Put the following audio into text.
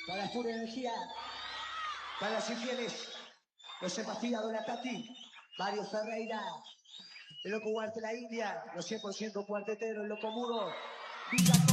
para la pura energía, para las infieles, los Sebastián Donatati, Mario Ferreira, el loco Huarte la India, los 100% cuarteteros, el loco Mudo, Villa